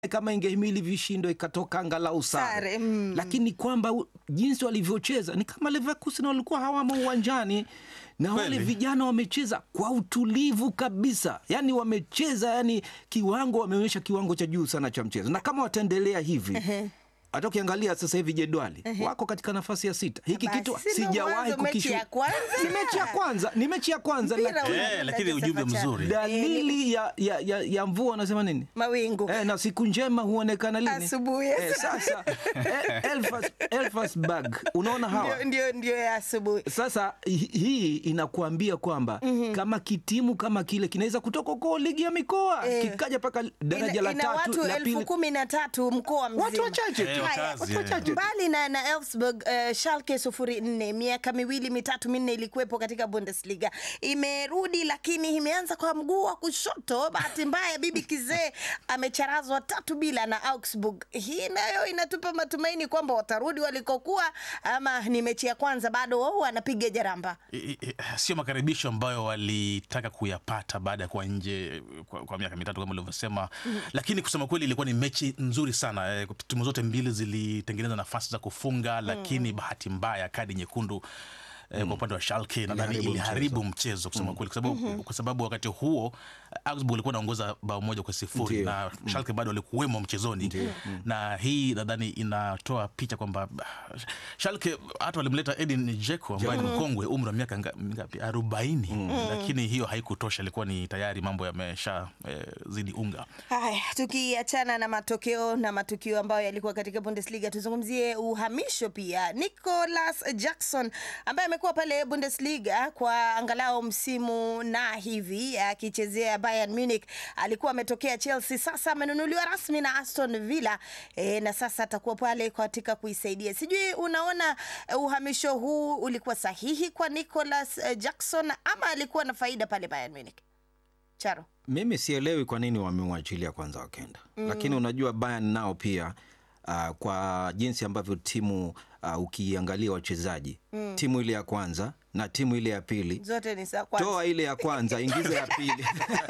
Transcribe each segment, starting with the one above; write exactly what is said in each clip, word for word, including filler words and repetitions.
kama ingehimili vishindo ikatoka angalau sare. Mm. Lakini kwamba jinsi walivyocheza ni kama Leverkusen walikuwa hawamo uwanjani na wale vijana wamecheza kwa utulivu kabisa. Yani wamecheza, yani kiwango, wameonyesha kiwango cha juu sana cha mchezo. Na kama wataendelea hivi, uh-huh. hata ukiangalia sasa hivi jedwali, uh-huh. wako katika nafasi ya sita. Hiki Basi, kitu sijawahi kukishuhudia. Ni mechi ya kwanza, ni mechi ya kwanza. Eh, lakini ujumbe mzuri. Dalili ya ya ya, ya mvua wanasema nini? Mawingu. Eh, na siku njema huonekana lini? Asubuhi. Eh, sasa eh, Elfas Elfasberg, unaona hawa? Ndio ndio ndio ya asubuhi. Sasa hii inakuambia kwamba mm-hmm. kama kitimu kama kile kinaweza kutoka kwa ligi ya mikoa eh, kikaja paka daraja la tatu la pili. Elfu kumi na tatu mkoa mzima. Watu wachache. Eh, watu wachache. Mbali na na Elfsberg, uh, Schalke sufuri nne, miaka miwili mitatu minne ilikuwepo katika Bundesliga. Imerudi lakini imeanza kwa mguu wa kushoto. Bahati mbaya bibi kizee amecharazwa tatu bila na Augsburg. Hii nayo inatupa matumaini kwamba watarudi walikokuwa, ama ni mechi ya kwanza bado wao wanapiga jaramba. Sio makaribisho ambayo walitaka kuyapata baada ya kuwa nje kwa, kwa miaka mitatu kama ulivyosema. Mm-hmm. Lakini kusema kweli ilikuwa ni mechi nzuri sana. Timu zote mbili zilitengeneza nafasi za kufunga, lakini mm. bahati mbaya kadi nyekundu Mm. kwa upande wa Schalke nadhani iliharibu mchezo kusema mm. kweli, kwa sababu mm-hmm. kwa sababu wakati huo Augsburg ilikuwa inaongoza bao moja kwa sifuri. Ndiyo. Na Schalke mm. bado walikuwemo mchezoni. Ndiyo. Na hii nadhani inatoa picha kwamba Schalke hata walimleta Edin Dzeko ambaye ni mkongwe, umri wa miaka ngapi, arobaini. Mm. Lakini hiyo haikutosha, ilikuwa ni tayari mambo yamesha eh, zidi unga. Haya, tukiachana na matokeo na matukio ambayo yalikuwa katika Bundesliga, tuzungumzie uhamisho pia. Nicolas Jackson ambaye amekuwa pale Bundesliga kwa angalau msimu na hivi akichezea Bayern Munich, alikuwa ametokea Chelsea, sasa amenunuliwa rasmi na Aston Villa e, na sasa atakuwa pale katika kuisaidia. Sijui unaona uh, uhamisho huu ulikuwa sahihi kwa Nicolas uh, Jackson ama alikuwa na faida pale Bayern Munich? Charo. Mimi sielewi kwa nini wamemwachilia kwanza wakenda. Mm. Lakini unajua Bayern nao pia uh, kwa jinsi ambavyo timu uh, ukiangalia wachezaji, mm. timu ile ya kwanza na timu ile ya pili zote ni sawa. Kwanza toa ile ya kwanza ingiza ya pili.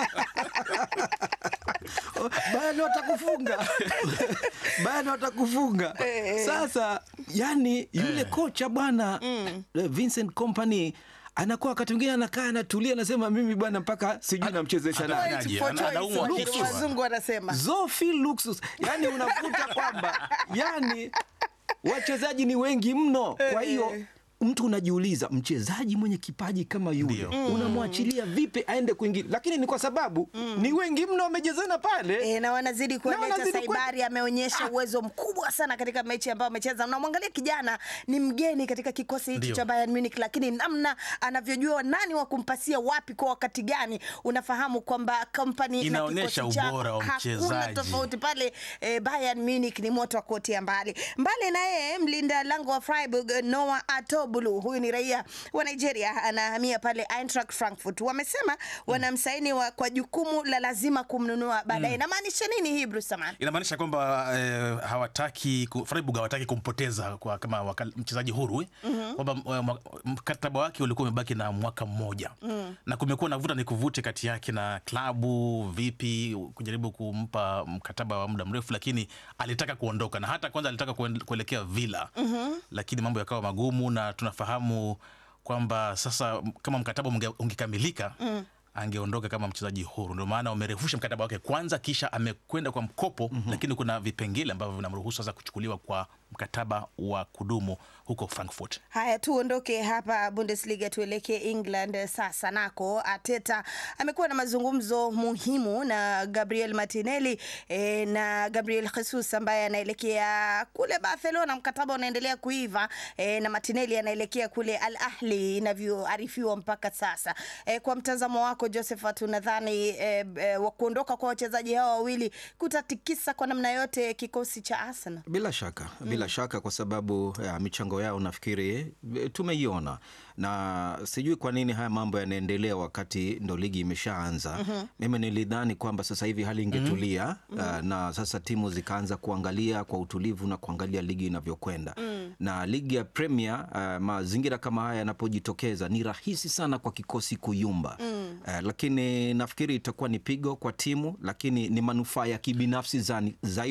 Bayern watakufunga. Bayern watakufunga. Sasa yani yule kocha bwana mm. Vincent Kompany anakuwa wakati mwingine anakaa anatulia, anasema mimi bwana mpaka sijui namchezesha nani. Anaumwa kichwa. Wazungu wanasema Zofi luxus. Yani unakuta kwamba yani wachezaji ni wengi mno. Kwa hiyo mtu unajiuliza, mchezaji mwenye kipaji kama yule mm. unamwachilia vipi aende kwingine? Lakini ni kwa sababu mm. ni wengi mno wamejezana pale e, na wanazidi kueleta. Saibari ameonyesha uwezo mkubwa sana katika mechi ambayo amecheza. Unamwangalia kijana ni mgeni katika kikosi hichi cha Bayern Munich, lakini namna anavyojua nani wa kumpasia wapi kwa wakati gani, unafahamu kwamba Kompany inaonyesha ubora wa mchezaji. Hakuna tofauti pale. e, Bayern Munich ni moto wa kuotea mbali. Mbali naye mlinda lango wa Freiburg Noah Atobo, huyu ni raia wa Nigeria, anahamia pale Eintracht Frankfurt. Wamesema wanamsaini wa kwa jukumu la lazima kumnunua baadaye. Mm. Inamaanisha nini hii, Bruce Samani? Inamaanisha kwamba eh, hawataki Freiburg hawataki kumpoteza kwa kama mchezaji huru eh? Mm-hmm. Kwamba mkataba wake ulikuwa umebaki na mwaka mmoja. Mm. Na kumekuwa na vuta ni kuvute kati yake na klabu, vipi kujaribu kumpa mkataba wa muda mrefu, lakini alitaka kuondoka, na hata kwanza alitaka kuelekea Villa. Mm-hmm. Lakini mambo yakawa magumu, na tunafahamu kwamba sasa kama mkataba ungekamilika mm. angeondoka kama mchezaji huru. Ndio maana wamerefusha mkataba wake kwanza, kisha amekwenda kwa mkopo. Mm-hmm. Lakini kuna vipengele ambavyo vinamruhusu sasa kuchukuliwa kwa mkataba wa kudumu huko Frankfurt. Haya, tuondoke hapa Bundesliga tuelekee England sasa. Nako Arteta amekuwa na mazungumzo muhimu na Gabriel Martinelli e, na Gabriel Jesus ambaye anaelekea kule Barcelona, mkataba unaendelea kuiva e, na Martinelli anaelekea kule Al Ahly inavyoarifiwa mpaka sasa. E, kwa mtazamo wako Josephat, unadhani e, e, kuondoka kwa wachezaji hao wawili kutatikisa kwa namna yote kikosi cha Arsenal? Bila shaka, bila mm. shaka, kwa sababu ya michango yao nafikiri tumeiona, na sijui kwa nini haya mambo yanaendelea wakati ndo ligi imeshaanza. Mm-hmm. Mimi nilidhani kwamba sasa hivi hali ingetulia. Mm-hmm. uh, na sasa timu zikaanza kuangalia kwa utulivu na kuangalia ligi inavyokwenda. Mm. Na ligi ya Premier, uh, mazingira kama haya yanapojitokeza ni rahisi sana kwa kikosi kuyumba. Mm. Uh, lakini nafikiri itakuwa ni pigo kwa timu, lakini ni manufaa ya kibinafsi zaidi